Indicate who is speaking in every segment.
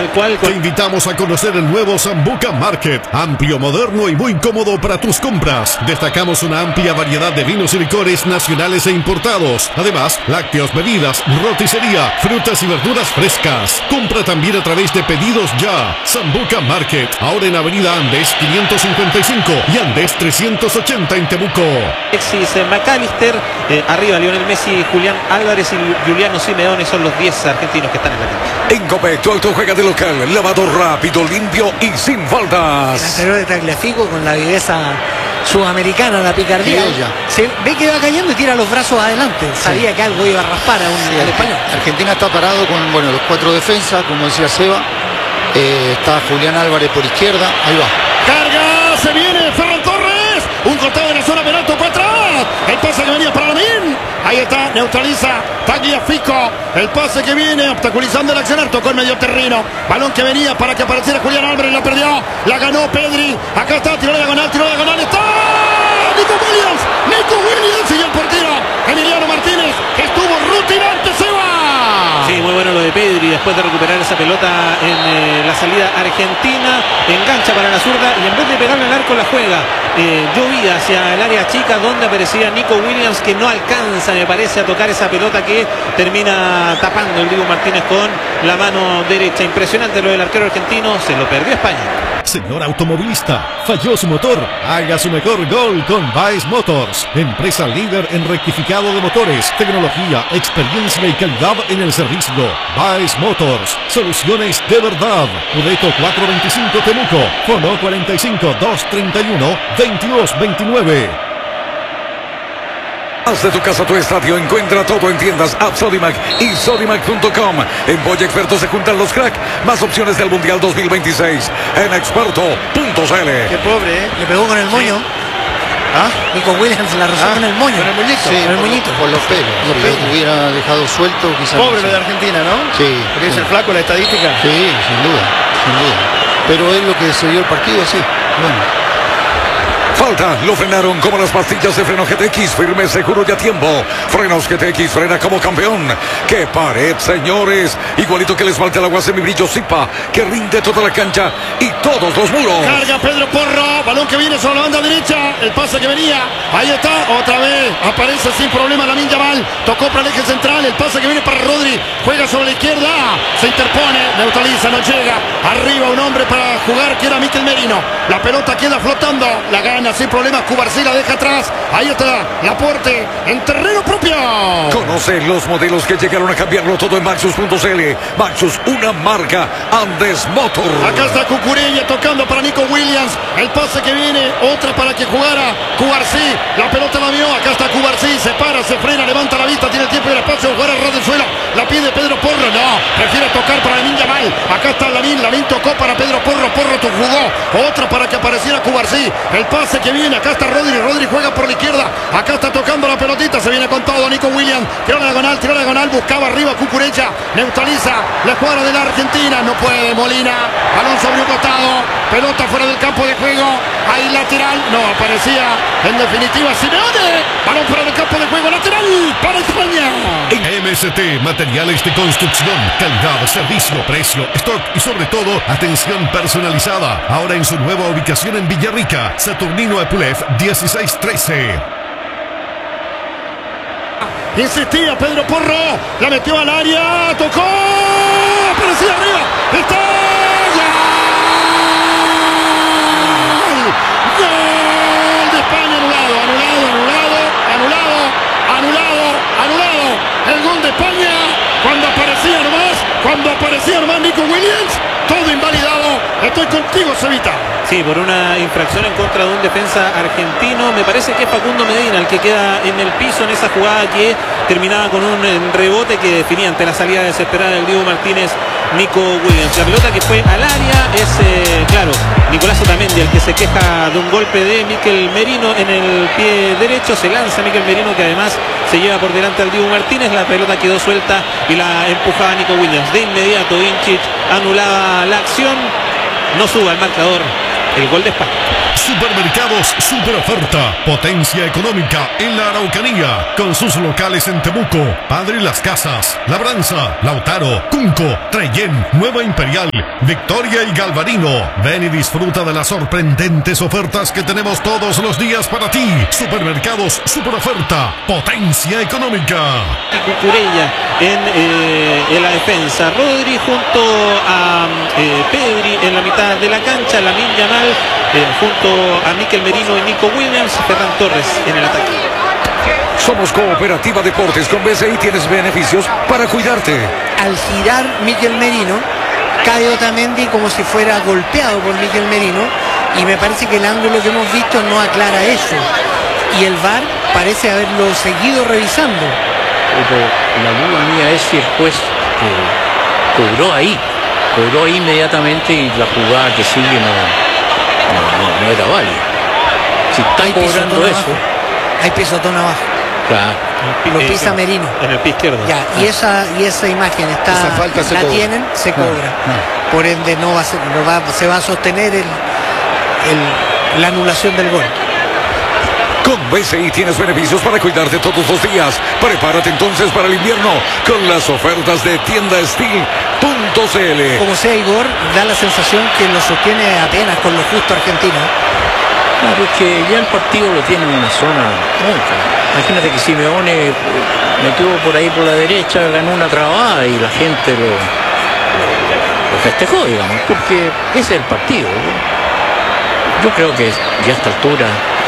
Speaker 1: Tal cual.
Speaker 2: Te invitamos a conocer el nuevo Sambuca Market. Amplio, moderno y muy cómodo para tus compras. Destacamos una amplia variedad de vinos y licores nacionales e importados. Además, lácteos, bebidas, roticería, frutas y verduras frescas. Compra también a través de pedidos ya. Sambuca Market. Ahora en Avenida Andes 555 y Andes 380 en Temuco.
Speaker 1: Alexis McAllister, arriba Lionel Messi, Julián Álvarez y Juliano Simeone son los 10 argentinos que están en la cancha.
Speaker 3: En Copec, tu auto juega de local, lavado rápido, limpio y sin faltas.
Speaker 4: El anterior de Tagliafico con la viveza sudamericana, la picardía. Se ve que va cayendo y tira los brazos adelante. Sabía que algo iba a raspar al español.
Speaker 5: Argentina está parado con los 4 defensas, como decía Seba. Está Julián Álvarez por izquierda. Ahí va.
Speaker 6: Carga, se viene Ferran Torres. Un costado de la zona penal, tocó atrás. El pase que venía para Lamin. Ahí está, neutraliza Tagliafico. El pase que viene, obstaculizando el accionar. Tocó el medio terreno. Balón que venía para que apareciera Julián Álvarez. La perdió. La ganó Pedri. Acá está, tiró la diagonal, Está Nico Williams y el portero Emiliano Martínez. Estuvo rutilante, Seba.
Speaker 1: Sí, muy bueno lo de Pedri. Después de recuperar esa pelota en la salida argentina. Engancha para la zurda y en vez de pegarle al arco la juega. Llovía hacia el área chica donde aparecía Nico Williams, que no alcanza, me parece, a tocar esa pelota que termina tapando el Dibu Martínez con la mano derecha. Impresionante lo del arquero argentino, se lo perdió España.
Speaker 2: Señor automovilista, falló su motor. Haga su mejor gol con Baez Motors, empresa líder en rectificado de motores, tecnología, experiencia y calidad en el servicio. Baez Motors, soluciones de verdad. Pudeto 425 Temuco, Fono 45 231 2229.
Speaker 3: Haz de tu casa tu estadio, encuentra todo en tiendas App Sodimac y Sodimac.com. En Boya Expertos se juntan los crack, más opciones del Mundial 2026 en experto.cl.
Speaker 4: Qué pobre, le pegó con el moño. Nico Williams la rozó con el moño.
Speaker 5: Con el moñito. Sí, con el moñito. Por los pelos. Si lo hubiera dejado suelto, quizás.
Speaker 6: Pobre lo de Argentina, ¿no?
Speaker 5: Sí.
Speaker 6: Porque es el flaco la estadística.
Speaker 5: Sí, sin duda. Pero es lo que se dio el partido, sí. Bueno.
Speaker 3: Falta, lo frenaron como las pastillas de freno GTX, firme, seguro y a tiempo. Frenos GTX, frena como campeón. ¡Qué pared, señores! Igualito que les falta el agua semibrillo Zipa, que rinde toda la cancha y todos los muros.
Speaker 6: Carga Pedro Porro, balón que viene sobre la banda derecha, el pase que venía, ahí está, otra vez, aparece sin problema Lamine Yamal, tocó para el eje central, el pase que viene para Rodri, juega sobre la izquierda, se interpone, neutraliza, no llega, arriba un hombre para jugar que era Mikel Merino, la pelota queda flotando, la gana sin problema, Cubarsí la deja atrás, ahí está, Laporte, en terreno propio.
Speaker 3: Conoce los modelos que llegaron a cambiarlo todo en Maxus.cl. Maxus, una marca Andes Motor.
Speaker 6: Acá está Cucurella tocando para Nico Williams, el pase que viene, otra para que jugara Cubarsí, la pelota la vio, acá está Cubarsí, se para, se frena, levanta la vista, tiene el tiempo y el espacio de jugar a ras del suelo, la pide Pedro Porro, no, prefiere tocar para Lamine Yamal, acá está Lamine tocó para Pedro Porro, jugó, otra para que apareciera Cubarsí, el pase que viene, acá está Rodri juega por la izquierda, acá está tocando la pelotita, se viene con todo Nico Williams, tiró la diagonal, buscaba arriba Cucurella, neutraliza la escuadra de la Argentina, no puede Molina, balón sobre un costado, pelota fuera del campo de juego, ahí lateral, no aparecía, en definitiva Simeone, balón fuera del campo de juego, lateral para España.
Speaker 2: MST, materiales de construcción, calidad, servicio, precio, stock y sobre todo atención personalizada. Ahora en su nueva ubicación en Villarrica, Saturnino Epulef 1613.
Speaker 6: Insistía Pedro Porro, la metió al área, tocó, aparecía arriba, está, gol de España, anulado, el gol de España, cuando aparecía nomás Nico Williams, todo invalidado, estoy contigo, Cevita.
Speaker 1: Sí, por una infracción en contra de un defensa argentino. Me parece que es Facundo Medina el que queda en el piso en esa jugada que terminaba con un rebote que definía ante la salida desesperada del Dibu Martínez, Nico Williams. La pelota que fue al área es, claro, Nicolás Otamendi el que se queja de un golpe de Mikel Merino en el pie derecho. Se lanza Mikel Merino, que además se lleva por delante al Dibu Martínez. La pelota quedó suelta y la empujaba Nico Williams. De inmediato Vincic anulaba la acción. No suba el marcador el gol de España.
Speaker 2: Supermercados Super Oferta, potencia económica en la Araucanía, con sus locales en Temuco, Padre Las Casas, Labranza, Lautaro, Cunco, Trellén, Nueva Imperial, Victoria y Galvarino. Ven y disfruta de las sorprendentes ofertas que tenemos todos los días para ti. Supermercados Super Oferta, potencia económica.
Speaker 1: Y Cucurella en la defensa, Rodri junto a Pedri en la mitad de la cancha, Lamine Yamal junto a Mikel Merino y Nico Williams, Ferran Torres en el ataque.
Speaker 3: Somos Cooperativa Deportes. Con BCI tienes beneficios para cuidarte.
Speaker 4: Al girar Mikel Merino, cae Otamendi como si fuera golpeado por Mikel Merino, y me parece que el ángulo que hemos visto no aclara eso, y el VAR parece haberlo seguido revisando.
Speaker 7: Pero la duda mía es si el juez cobró ahí inmediatamente, y la jugada que sigue no era válida. Si está cobrando eso,
Speaker 4: hay pisotón abajo.
Speaker 7: Claro.
Speaker 4: Lo pisa Merino.
Speaker 1: En el pie izquierdo.
Speaker 4: Ya, y esa imagen está,
Speaker 5: esa falta se
Speaker 4: la
Speaker 5: cobra.
Speaker 4: tienen, se cobra. Por ende se va a sostener la anulación del gol.
Speaker 3: Con BCI tienes beneficios para cuidarte todos los días. Prepárate entonces para el invierno con las ofertas de tiendastil.cl.
Speaker 4: Como sea, Igor, da la sensación que lo sostiene apenas con lo justo Argentina.
Speaker 7: Claro, es que ya el partido lo tiene en una zona tronca. Imagínate que Simeone metió por ahí por la derecha, ganó una trabada y la gente lo festejó, digamos, porque ese es el partido, ¿no? Yo creo que ya a esta altura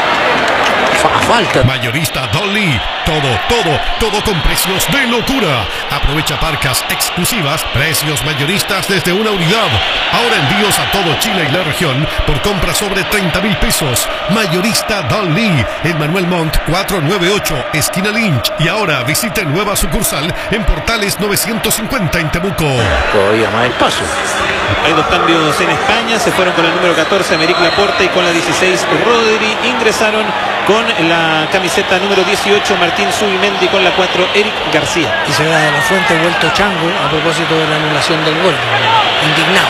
Speaker 7: falta.
Speaker 2: Mayorista Dolly, todo con precios de locura. Aprovecha parcas exclusivas, precios mayoristas desde una unidad. Ahora envíos a todo Chile y la región por compra sobre 30.000 pesos. Mayorista Dolly, en Manuel Montt 498, esquina Lynch. Y ahora visite nueva sucursal en Portales 950 en Temuco.
Speaker 7: Todavía más espacio.
Speaker 1: Hay dos cambios en España, se fueron con el número 14 Aymeric Laporte y con la 16 Rodri. Ingresaron con la camiseta número 18 Martín Zubimendi, con la 4 Eric García.
Speaker 4: Y se va de la Fuente vuelto chango a propósito de la anulación del gol. Indignado.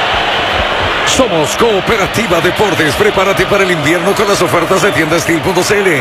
Speaker 3: Somos Cooperativa Deportes. Prepárate para el invierno con las ofertas de tiendastil.cl.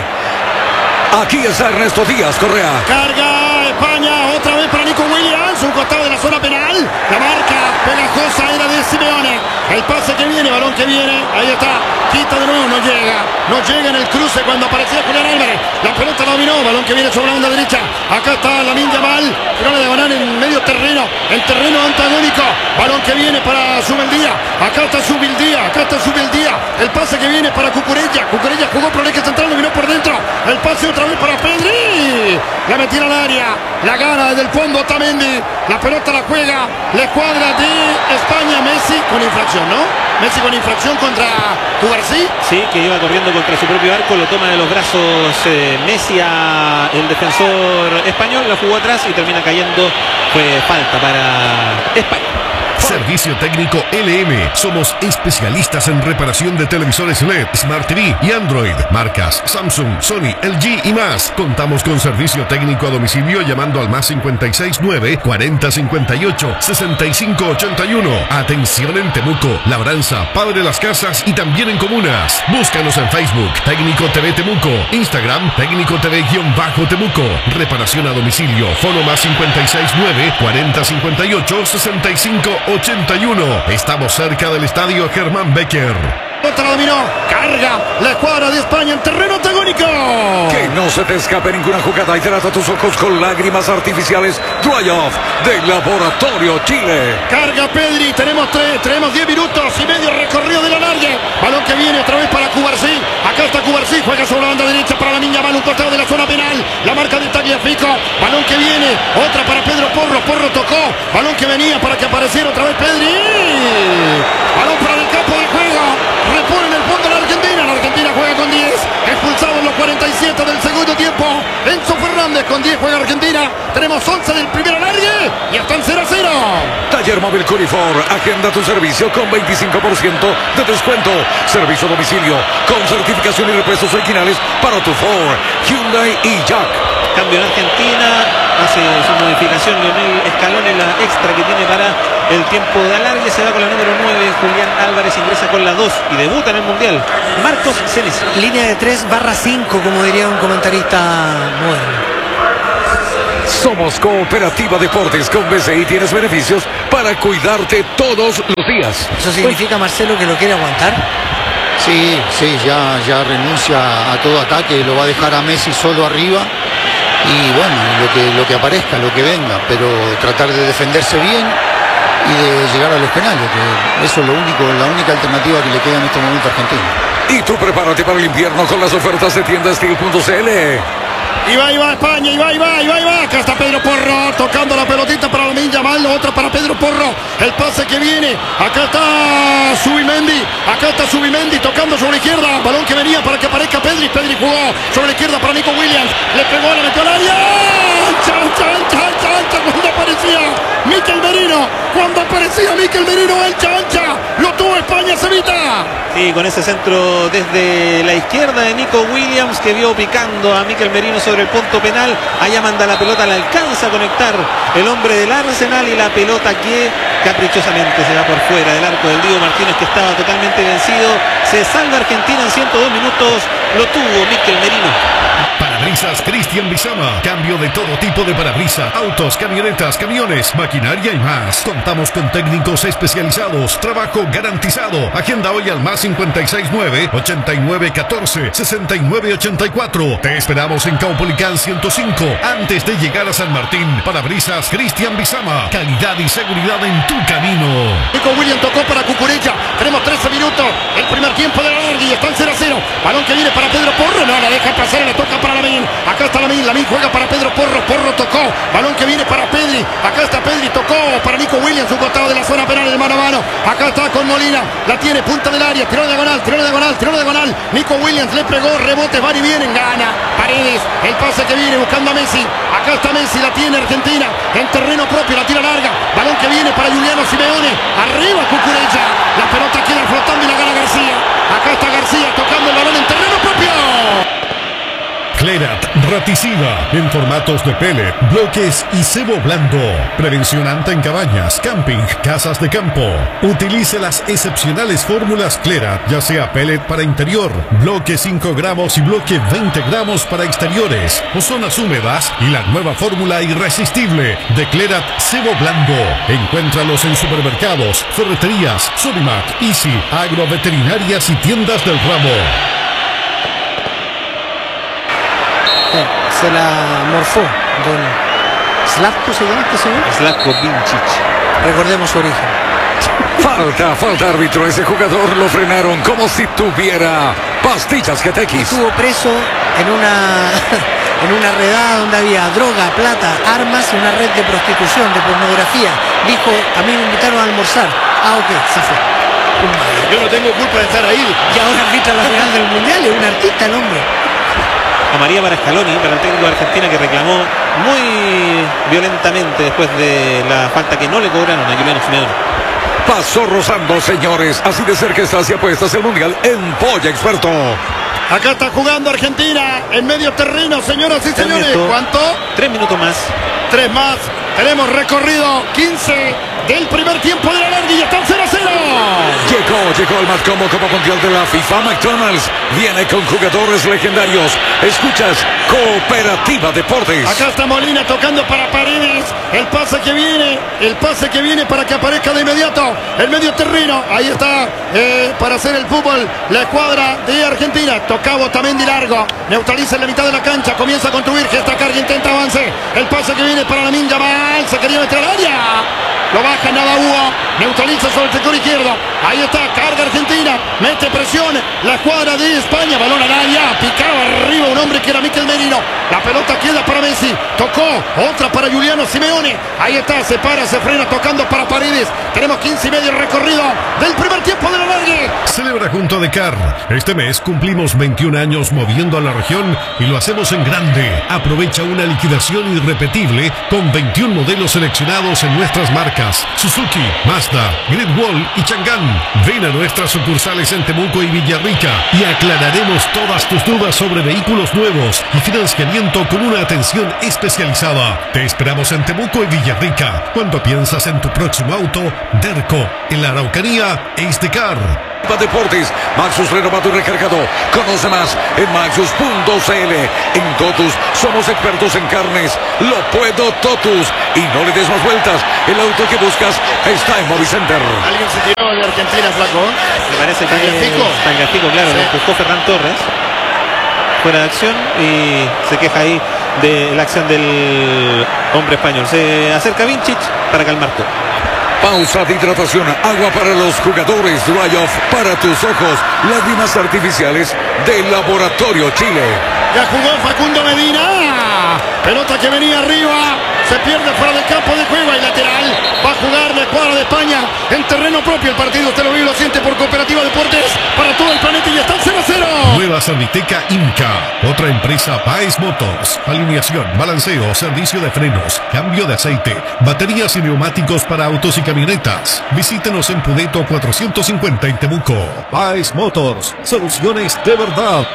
Speaker 3: Aquí está Ernesto Díaz Correa.
Speaker 6: Carga España, otra vez para Nico Williams, un costado de la zona penal. La marca pegajosa era de Simeone. El pase que viene, balón que viene, ahí está. Quita de nuevo, no llega en el cruce cuando aparecía Julián Álvarez. La pelota dominó, balón que viene sobre la banda derecha. Acá está Lamine Yamal, pero la de Banán en medio terreno, el terreno antagónico. Balón que viene para Zubeldía. Acá está Zubeldía. El pase que viene para Cucurella. Cucurella jugó por el eje central, dominó por dentro. El pase otra vez para Pedri. La metía al área, la gana desde el fondo Otamendi. La pelota la juega la escuadra de España. Messi con infracción, ¿no? Messi con infracción contra Cubarsí.
Speaker 1: Sí, que iba corriendo contra su propio arco, lo toma de los brazos Messi a el defensor español, la jugó atrás y termina cayendo. Fue falta para España.
Speaker 2: Servicio técnico LM. Somos especialistas en reparación de televisores LED, Smart TV y Android. Marcas Samsung, Sony, LG y más. Contamos con servicio técnico a domicilio llamando al más 569 40 58 65 81. Atención en Temuco, Labranza, Padre Las Casas y también en comunas. Búscanos en Facebook, Técnico TV Temuco, Instagram, Técnico TV-Temuco. Reparación a domicilio, fono más 569 40 58 65 81. Estamos cerca del estadio Germán Becker.
Speaker 6: Otra dominó, carga la escuadra de España en terreno antagónico.
Speaker 3: Que no se te escape ninguna jugada. Hidrata tus ojos con lágrimas artificiales Dry Off de Laboratorio Chile.
Speaker 6: Carga Pedri, tenemos 10 minutos y medio recorrido de la larga. Balón que viene otra vez para Cubarsí. Acá está Cubarsí, juega sobre la banda derecha para Lamine Yamal, un costado de la zona penal. La marca de Tagliafico, balón que viene, otra para Pedro Porro. Porro tocó, balón que venía para que apareciera otra vez Pedri. Balón para el campo de juego. Repone en el fondo la Argentina juega con 10, expulsado en los 47 del segundo tiempo. Enzo Fernández con 10 juega Argentina. Tenemos 11 del primer alargue y están 0-0.
Speaker 3: Taller Móvil Curifor, agenda tu servicio con 25% de descuento. Servicio a domicilio con certificación y repuestos originales para tu Ford, Hyundai y Jack.
Speaker 1: Cambio en Argentina, hace su modificación Lionel Scaloni, la extra que tiene para el tiempo de alargue. Se va con la número 9, Julián Álvarez ingresa con la 2 y debuta en el Mundial Marcos Senesi.
Speaker 4: Línea de 3/5, como diría un comentarista moderno.
Speaker 3: Somos Cooperativa Deportes. Con BCI tienes beneficios para cuidarte todos los días.
Speaker 4: ¿Eso significa, Marcelo, que lo quiere aguantar?
Speaker 5: Sí, ya renuncia a todo ataque, lo va a dejar a Messi solo arriba y bueno, lo que aparezca, lo que venga, pero tratar de defenderse bien y de llegar a los penales, que eso es la única alternativa que le queda en este momento a Argentina.
Speaker 3: Y tú prepárate para el invierno con las ofertas de tiendastil.cl.
Speaker 6: Y va España, y va. Acá está Pedro Porro tocando la pelotita para Lamine Yamal, otra para Pedro Porro. El pase que viene. Acá está Zubimendi tocando sobre la izquierda. Balón que venía para que aparezca Pedri. Pedri jugó sobre la izquierda para Nico Williams. Le pegó, la metió al área. Cuando aparecía Mikel Merino, el chancha. Lo tuvo España, Cevita.
Speaker 1: Sí, con ese centro desde la izquierda de Nico Williams, que vio picando a Mikel Merino sobre el punto penal. Allá manda la pelota, la alcanza a conectar el hombre del Arsenal, y la pelota que caprichosamente se va por fuera del arco del Diego Martínez, que estaba totalmente vencido. Se salva Argentina en 102 minutos. Lo tuvo Mikel Merino.
Speaker 2: Parabrisas Cristian Bizama. Cambio de todo tipo de parabrisas, autos, camionetas, camiones, maquinaria y más. Contamos con técnicos especializados. Trabajo garantizado. Agenda hoy al más 569-8914-6984. Te esperamos en Caupolicán 105, antes de llegar a San Martín. Parabrisas Cristian Bizama. Calidad y seguridad en tu camino.
Speaker 6: Nico Williams tocó para Cucurella. Tenemos 13 minutos. El primer tiempo de la larga y están 0-0. Balón que viene para Pedro Porro. No la deja pasar, le toca para Lamine. Acá está Lamine juega para Pedro Porro. Porro tocó. Balón que viene para Pedri. Acá está Pedri, tocó para Nico Williams, un costado de la zona penal de mano a mano. Acá está con Molina. La tiene punta del área. Tiró diagonal. Nico Williams le pegó. Rebotes, van y vienen. Gana Paredes. El pase que viene buscando a Messi. Acá está Messi. La tiene Argentina en terreno propio. La tira larga. Balón que viene para Juliano Simeone. Arriba Cucurella. La pelota queda flotando y la gana García. Acá está García tocando el balón en terreno propio.
Speaker 2: Clerat Raticida, en formatos de pellet, bloques y cebo blando. Prevención anta en cabañas, camping, casas de campo. Utilice las excepcionales fórmulas Clerat, ya sea pellet para interior, bloque 5 gramos y bloque 20 gramos para exteriores o zonas húmedas, y la nueva fórmula irresistible de Clerat cebo blando. Encuéntralos en supermercados, ferreterías, Sodimac, Easy, agroveterinarias y tiendas del ramo.
Speaker 4: Se la morfó don Zlatko, ¿se llama este señor?
Speaker 1: Zlatko Vincic.
Speaker 4: Recordemos su origen.
Speaker 3: Falta árbitro. Ese jugador lo frenaron como si tuviera pastillas GTX.
Speaker 4: Estuvo preso en una redada donde había droga, plata, armas y una red de prostitución, de pornografía. Dijo, a mí me invitaron a almorzar. Ok, se fue.
Speaker 6: Yo no tengo culpa de estar ahí.
Speaker 4: Y ahora arbitra la final del mundial, es un artista el hombre.
Speaker 1: Amarilla para Scaloni, para el técnico de Argentina, que reclamó muy violentamente después de la falta que no le cobraron a Juliano Simeone.
Speaker 3: Pasó rozando, señores. Así de cerca está hacia apuestas el mundial en Polla Experto.
Speaker 6: Acá está jugando Argentina en medio terreno, señoras y señores. ¿Cuánto?
Speaker 1: 3 minutos más.
Speaker 6: 3 más. Tenemos recorrido 15 del primer tiempo de la larga y están 0-0.
Speaker 3: Llegó el más como Copa Mundial de la FIFA. McDonald's viene con jugadores legendarios. Escuchas Cooperativa Deportes.
Speaker 6: Acá está Molina tocando para Paredes. El pase que viene para que aparezca de inmediato el medio terreno. Ahí está para hacer el fútbol la escuadra de Argentina. Tocaba Otamendi largo. Neutraliza en la mitad de la cancha. Comienza a construir. Gesta Carga, intenta avance. El pase que viene para Lamine Yamal. Se quería meter al área. Lo baja, nada hubo. Neutraliza sobre el sector izquierdo. Ahí está, carga Argentina. Mete presión la escuadra de España. Balón al área. Picaba arriba un hombre que era Mikel Merino. La pelota queda para Messi. Tocó. Otra para Juliano Simeone. Ahí está, se para, se frena, tocando para Paredes. Tenemos 15 y medio recorrido del primer tiempo de la largue.
Speaker 2: Celebra junto a Decar. Este mes cumplimos 21 años moviendo a la región y lo hacemos en grande. Aprovecha una liquidación irrepetible con 21 modelos seleccionados en nuestras marcas. marcas Suzuki, Mazda, Great Wall y Chang'an. Ven a nuestras sucursales en Temuco y Villarrica y aclararemos todas tus dudas sobre vehículos nuevos y financiamiento con una atención especializada. Te esperamos en Temuco y Villarrica. Cuando piensas en tu próximo auto, Derco, en la Araucanía, Ace de Car.
Speaker 3: Deportes, Maxus renovado y recargado. Conoce más en maxus.cl. En Totus somos expertos en carnes. Lo puedo Totus. Y no le des más vueltas. El auto que buscas está en Movicenter.
Speaker 6: Alguien se tiró de Argentina, flaco.
Speaker 1: Me parece que Tagliafico, claro,
Speaker 6: Sí.
Speaker 1: lo empujó Ferran Torres fuera de acción y se queja ahí de la acción del hombre español. Se acerca Vincic para calmar todo.
Speaker 3: Pausa de hidratación, agua para los jugadores, Dry Off para tus ojos, lágrimas artificiales del Laboratorio Chile.
Speaker 6: Ya jugó Facundo Medina. Pelota que venía arriba. Se pierde fuera del campo de juego. Hay lateral. Va a jugar la escuadra de España en terreno propio. El partido usted lo vive y lo siente por Cooperativa Deportes para todo el planeta y está 0-0.
Speaker 2: Nueva Saniteca Inca, otra empresa Baez Motors. Alineación, balanceo, servicio de frenos, cambio de aceite, baterías y neumáticos para autos y camionetas. Visítenos en Pudeto 450 en Temuco. Baez Motors, soluciones de verdad.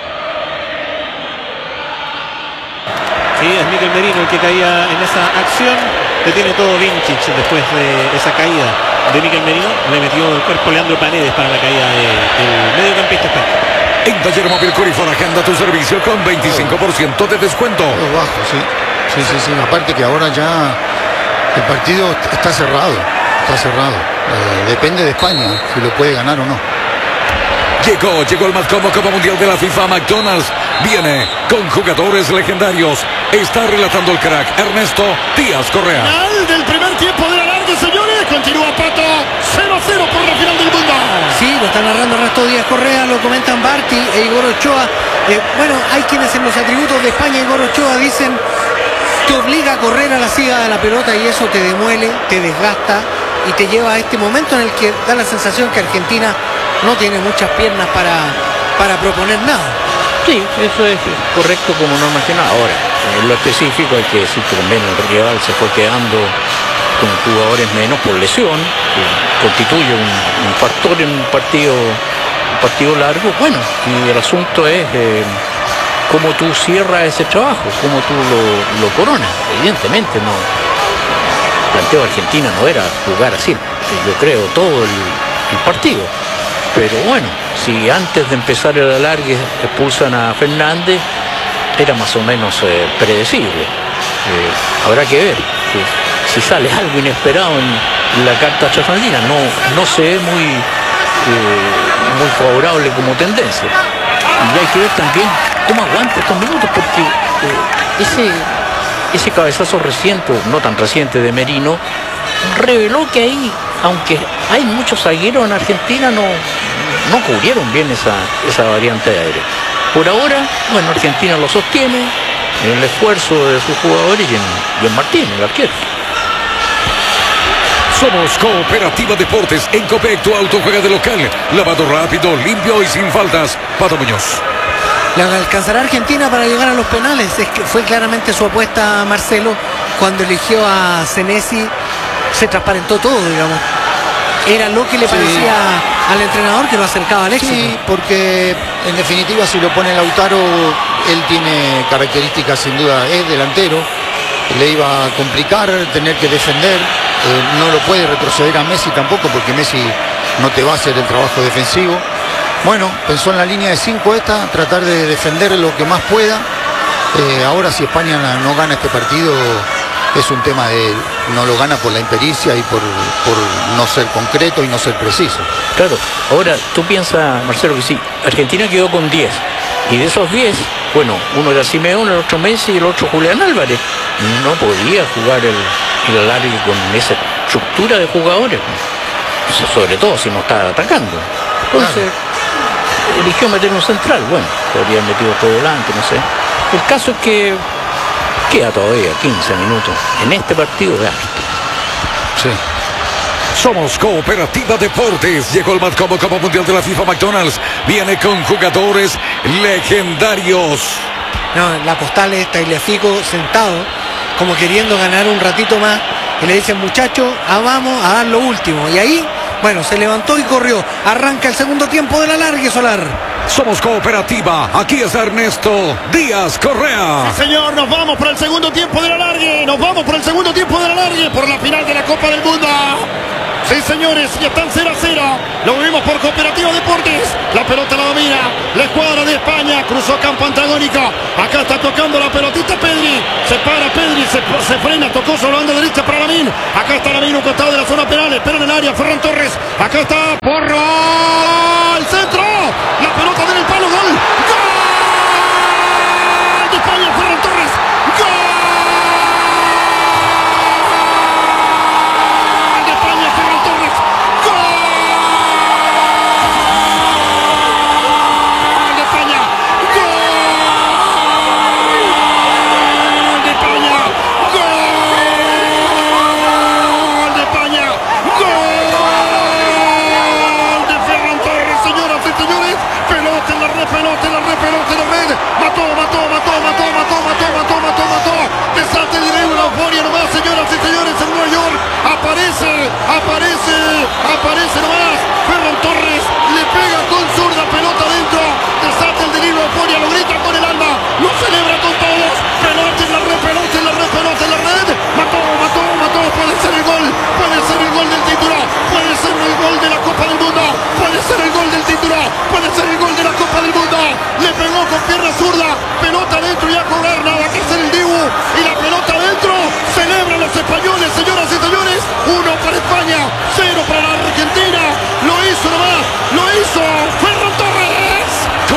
Speaker 1: Sí, es Mikel Merino el que caía en esa acción. Detiene todo Vincic después de esa caída de Mikel Merino. Le metió el cuerpo Leandro Paredes para la caída del mediocampista español.
Speaker 3: En Taller Móvil Corifón agenda tu servicio con 25% de descuento.
Speaker 5: Todo bajo, sí. Sí. Aparte que ahora ya el partido está cerrado. Depende de España si lo puede ganar o no.
Speaker 3: Llegó el más cómodo Copa Mundial de la FIFA. McDonald's viene con jugadores legendarios. Está relatando el crack Ernesto Díaz Correa.
Speaker 6: Final del primer tiempo de la larga, señores. Continúa Pato. 0-0 por la final del mundo.
Speaker 4: Sí, lo está narrando Ernesto Díaz Correa, lo comentan Barty e Igor Ochoa. Bueno, hay quienes en los atributos de España, Igor Ochoa, dicen te obliga a correr a la siga de la pelota y eso te demuele, te desgasta y te lleva a este momento en el que da la sensación que Argentina no tiene muchas piernas para proponer nada.
Speaker 7: Sí, eso es correcto como no mencionaba. Ahora, en lo específico hay que decir que también el rival se fue quedando con jugadores menos por lesión, que constituye un factor en un partido largo. Bueno, y el asunto es cómo tú cierras ese trabajo, cómo tú lo coronas. Evidentemente no. El planteo de Argentina no era jugar así, yo creo, todo el partido. Pero bueno, si antes de empezar el alargue expulsan a Fernández, era más o menos predecible. Habrá que ver si sale algo inesperado en la carta argentina. No se ve muy favorable como tendencia. Y hay que ver también cómo aguanta estos minutos, porque ese cabezazo reciente, no tan reciente, de Merino, reveló que ahí, aunque hay muchos zagueros en Argentina, no cubrieron bien esa variante de aire. Por ahora, bueno, Argentina lo sostiene en el esfuerzo de sus jugadores y en Martín, el arquero.
Speaker 3: Somos Cooperativa Deportes. En Copec tu auto juega de local. Lavado rápido, limpio y sin faltas. Pato Muñoz.
Speaker 4: ¿Le alcanzará Argentina para llegar a los penales? Es que fue claramente su apuesta, Marcelo, cuando eligió a Senesi. Se transparentó todo, digamos. Era lo que le parecía al entrenador, que lo acercaba al éxito.
Speaker 5: Sí, porque en definitiva si lo pone Lautaro, él tiene características, sin duda, es delantero, le iba a complicar tener que defender, no lo puede retroceder a Messi tampoco, porque Messi no te va a hacer el trabajo defensivo. Bueno, pensó en la línea de 5 tratar de defender lo que más pueda. Ahora si España no gana este partido, es un tema de no lo gana por la impericia y por no ser concreto y no ser preciso.
Speaker 7: Claro, ahora tú piensas, Marcelo, que sí, Argentina quedó con 10, y de esos 10, bueno, uno era Simeone, el otro Messi y el otro Julián Álvarez. No podía jugar el alargue con esa estructura de jugadores, sobre todo si no estaba atacando. Entonces eligió meter un central. Bueno, podría haber metido todo delante, no sé. El caso es que queda todavía 15 minutos en este partido de árbitro.
Speaker 5: Sí.
Speaker 3: Somos Cooperativa Deportes. Llegó el más cómodo Copa Mundial de la FIFA. McDonald's viene con jugadores legendarios.
Speaker 4: No, la postal es Tagliafico sentado, como queriendo ganar un ratito más y le dicen, muchachos, vamos a dar lo último. Y ahí, bueno, se levantó y corrió. Arranca el segundo tiempo del alargue, Solar.
Speaker 3: Somos Cooperativa. Aquí es Ernesto Díaz Correa.
Speaker 6: Sí, señor, nos vamos por el segundo tiempo del alargue. Nos vamos por el segundo tiempo del alargue, por la final de la Copa del Mundo. Sí, señores, ya están 0-0. Lo vivimos por Cooperativa Deportes. La pelota la domina la escuadra de España. Cruzó campo antagónico. Acá está tocando la pelotita Pedri. Se para Pedri, se frena. Tocó sobre la banda derecha para Lamine. Acá está Lamine, un costado de la zona penal. Espera en el área Ferran Torres. Acá está Porro. ¡El centro! La pelota en el palo. ¡Gol! ¡Gol! De España, Ferran Torres. ¡Gol! Aparece nomás, Ferran Torres le pega con zurda, pelota dentro, desata el delirio de euforia, lo grita con el alma, lo celebra con todos, pelota en la red, pelota en la red, pelota en la red, mató, puede ser el gol del título, puede ser el gol de la Copa del Mundo, puede ser el gol del título, puede ser el gol de la Copa del Mundo, le pegó con pierna zurda, pelota dentro y a cobrar, nada que hacer el Dibu, y la pelota dentro, celebran los españoles, señoras y señores, 1 para España, 0 para la Argentina, lo hizo nomás, lo hizo Ferran Torres.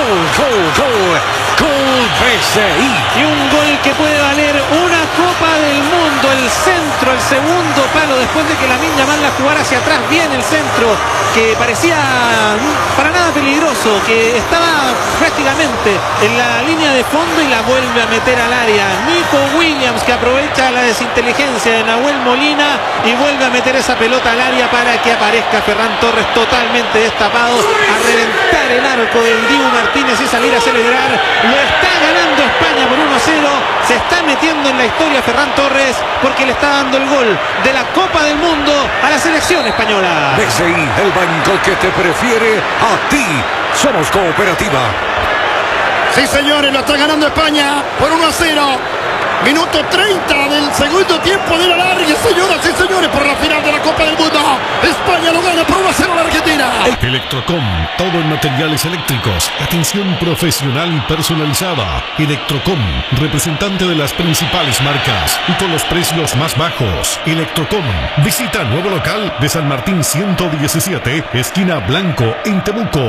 Speaker 3: Gol PSI.
Speaker 1: Y un gol que puede valer una Copa del Mundo. El centro, el segundo palo, después de que Lamine Yamal la jugara hacia atrás, bien el centro, que parecía para nada peligroso, que estaba prácticamente en la línea de fondo y la vuelve a meter al área. Nico Williams, que aprovecha la desinteligencia de Nahuel Molina y vuelve a meter esa pelota al área para que aparezca Ferran Torres totalmente destapado a reventar el arco del Dibu Martínez y salir a celebrar. Lo está ganando España por 1-0. Se está metiendo en la historia Ferran Torres porque le está dando el gol de la Copa del Mundo a la selección española.
Speaker 3: BCI, el banco que te prefiere a ti. Somos Cooperativa.
Speaker 6: Sí, señores, lo está ganando España por 1-0. Minuto 30 del segundo tiempo de la alargue, señoras y señores, por la final de la Copa del Mundo. España lo gana por 1-0 a la Argentina.
Speaker 2: Electrocom, todo en materiales eléctricos. Atención profesional y personalizada. Electrocom, representante de las principales marcas y con los precios más bajos. Electrocom, visita nuevo local de San Martín 117, esquina Blanco, en Temuco.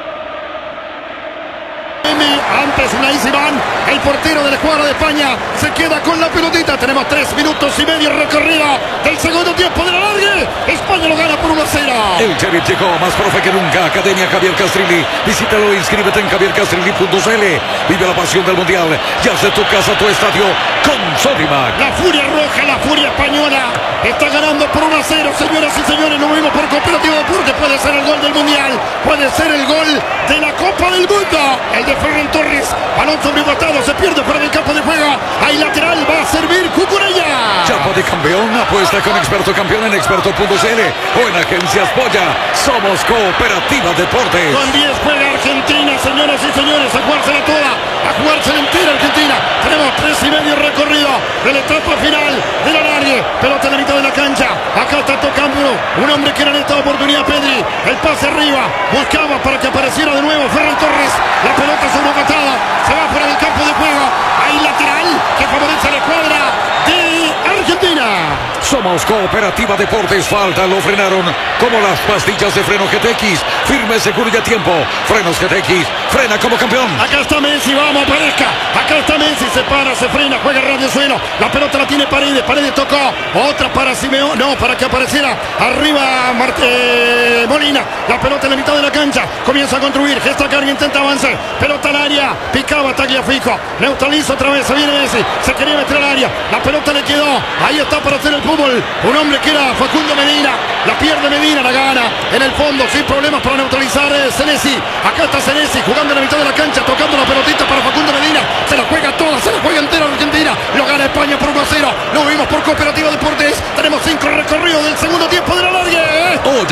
Speaker 6: Antes Unai Simón, el portero de la escuadra de España, se queda con la pelotita. Tenemos 3 minutos y medio recorrido del segundo tiempo de la largue. España lo gana por 1-0.
Speaker 3: El Cherry llegó más profe que nunca. Academia Javier Castrilli. Visítalo e inscríbete en javiercastrilli.cl. Vive la pasión del mundial. Ya sea tu casa, tu estadio con Sodimac.
Speaker 6: La furia roja, la furia española está ganando por 1-0, señoras y señores. Lo vimos por Cooperativa Deportes. Puede ser el gol del mundial, puede ser el gol de la Copa del Mundo. El de Ferran Torres, balón sobrebotado, se pierde fuera del campo de juego. Hay lateral, va a servir Cucurella.
Speaker 3: Chapa de campeón, apuesta con Experto Campeón en experto.cl o en Agencias Polla. Somos Cooperativa Deportes.
Speaker 6: Con 10 juega Argentina, señoras y señores, a jugársela toda, a jugársela entera Argentina. Tenemos 3 y medio recorrido de la etapa final de la largue. Pelota en la mitad de la cancha. Acá está tocando un hombre que era en esta oportunidad, Pedri. El pase arriba, buscaba para que apareciera de nuevo Ferran Torres. La pelota sobrepatada, se va fuera del campo de juego. Hay lateral que favorece a la escuadra de Argentina.
Speaker 3: Somos Cooperativa Deportes. Falta, lo frenaron como las pastillas de freno GTX. Firme, seguro y a tiempo. Frenos GTX, frena como campeón.
Speaker 6: Acá está Messi, vamos, aparezca. Acá está Messi, se para, se frena, juega radio suelo. La pelota la tiene Paredes, Paredes tocó. Otra para Simeone, no, para que apareciera arriba Molina. La pelota en la mitad de la cancha, comienza a construir. Gesta Carga intenta avanzar. Pelota al área, picaba Tagliafico. Neutraliza otra vez, se viene Messi. Se quería meter al área. La pelota le quedó. Ahí está para hacer el fútbol. Un hombre que era Facundo Medina. La pierde Medina, la gana. En el fondo, sin problemas para neutralizar Senesi. Acá está Senesi jugando en la mitad de la cancha, tocando la pelotita para Facundo Medina. Se la juega toda, se la juega entera Argentina. Lo gana España por 1-0. Lo vimos por Cooperativa Deportes. Tenemos 5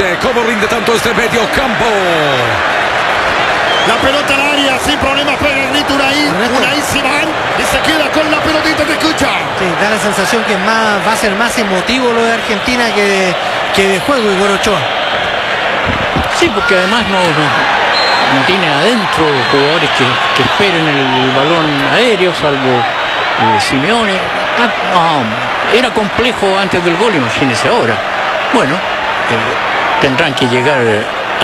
Speaker 3: Oye, ¿cómo rinde tanto este medio campo?
Speaker 6: La pelota al área, sin problemas, pega el grito Unai Simán y se queda con la pelotita, te escucha.
Speaker 4: Sí, da la sensación que va a ser más emotivo lo de Argentina que de juego, Igor Ochoa.
Speaker 7: Sí, porque además no tiene adentro jugadores que esperen el balón aéreo, salvo Simeone. Era complejo antes del gol, imagínense ahora. Bueno, tendrán que llegar